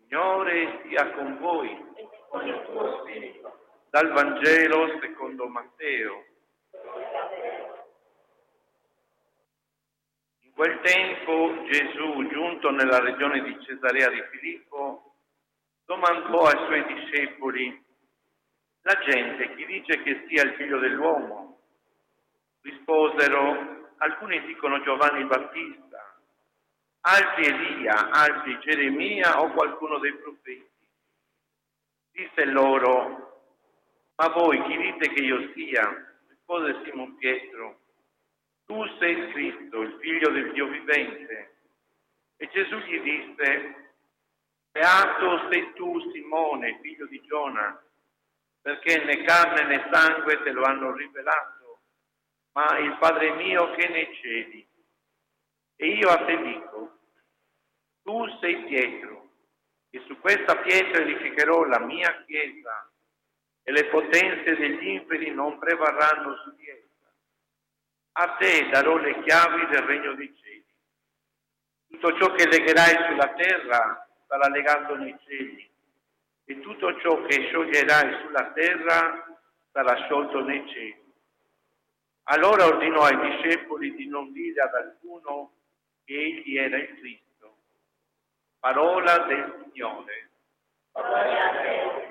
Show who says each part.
Speaker 1: Signore sia con voi.
Speaker 2: E con il tuo spirito.
Speaker 1: Dal Vangelo secondo Matteo. In quel tempo Gesù, giunto nella regione di Cesarea di Filippo, domandò ai suoi discepoli: la gente chi dice che sia il figlio dell'uomo? Risposero: alcuni dicono Giovanni il Battista, altri Elia, altri Geremia o qualcuno dei profeti. Disse loro: ma voi chi dite che io sia? Rispose Simon Pietro: tu sei il Cristo, il figlio del Dio vivente. E Gesù gli disse: beato sei tu, Simone, figlio di Giona, perché né carne né sangue te lo hanno rivelato, ma il Padre mio che è nei cieli. E io a te dico: tu sei Pietro, e su questa pietra edificherò la mia chiesa, e le potenze degli inferi non prevarranno su di essa. A te darò le chiavi del regno dei cieli. Tutto ciò che legherai sulla terra sarà legato nei cieli, e tutto ciò che scioglierai sulla terra sarà sciolto nei cieli. Allora ordinò ai discepoli di non dire ad alcuno che egli era il Cristo. Parola del Signore.
Speaker 2: Gloria a te.